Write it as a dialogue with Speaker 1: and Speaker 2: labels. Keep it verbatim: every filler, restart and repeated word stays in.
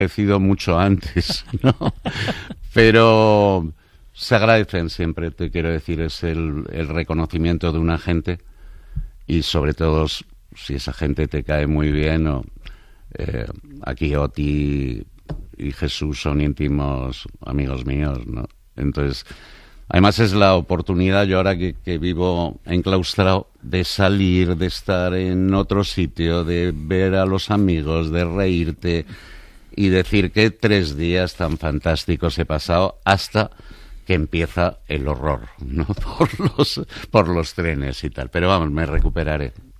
Speaker 1: agradecido mucho antes, ¿no? Pero se agradecen siempre, te quiero decir, es el, el reconocimiento de una gente y sobre todo si esa gente te cae muy bien. O eh, aquí Oti y Jesús son íntimos amigos míos, ¿no? Entonces, además es la oportunidad, yo ahora que, que vivo enclaustrado, de salir, de estar en otro sitio, de ver a los amigos, de reírte y decir que tres días tan fantásticos he pasado hasta que empieza el horror, ¿no? Por los, por los trenes y tal. Pero vamos, me recuperaré.